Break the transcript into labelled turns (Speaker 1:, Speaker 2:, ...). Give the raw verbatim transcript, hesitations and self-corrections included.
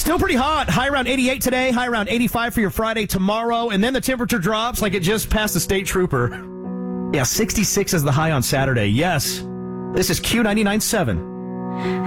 Speaker 1: Still pretty hot. High around eighty-eight today, high around eighty-five for your Friday tomorrow, and then the temperature drops like it just passed the state trooper. Yeah, sixty-six is the high on Saturday. Yes, this is Q ninety-nine point seven.